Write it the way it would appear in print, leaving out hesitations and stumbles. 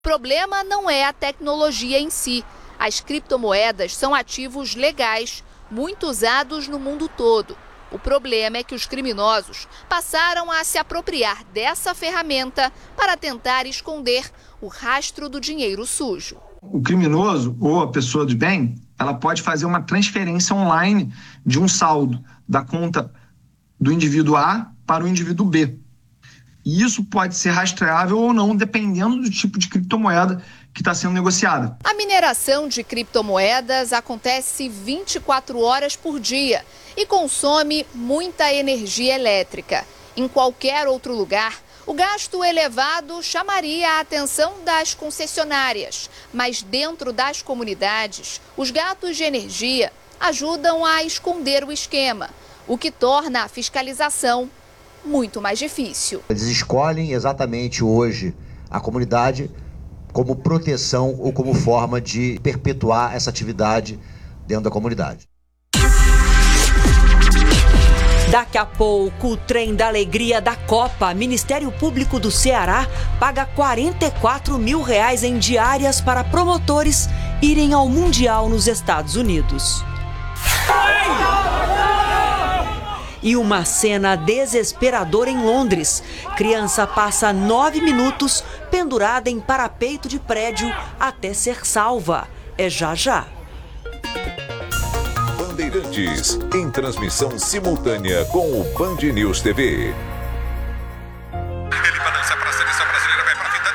O problema não é a tecnologia em si. As criptomoedas são ativos legais, muito usados no mundo todo. O problema é que os criminosos passaram a se apropriar dessa ferramenta para tentar esconder o rastro do dinheiro sujo. O criminoso ou a pessoa de bem, ela pode fazer uma transferência online de um saldo da conta do indivíduo A para o indivíduo B. E isso pode ser rastreável ou não, dependendo do tipo de criptomoeda que está sendo negociada. A mineração de criptomoedas acontece 24 horas por dia e consome muita energia elétrica. Em qualquer outro lugar, o gasto elevado chamaria a atenção das concessionárias, mas dentro das comunidades, os gastos de energia ajudam a esconder o esquema, o que torna a fiscalização muito mais difícil. Eles escolhem exatamente hoje a comunidade como proteção ou como forma de perpetuar essa atividade dentro da comunidade. Daqui a pouco, o trem da alegria da Copa. Ministério Público do Ceará paga R$44 mil em diárias para promotores irem ao Mundial nos Estados Unidos. E uma cena desesperadora em Londres. Criança passa 9 minutos pendurada em parapeito de prédio até ser salva. É já já. Bandeirantes, em transmissão simultânea com o Band News TV.